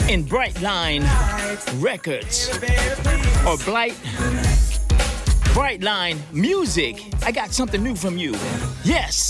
in Brightline Records or Brightline Music. I got something new from you. Yes.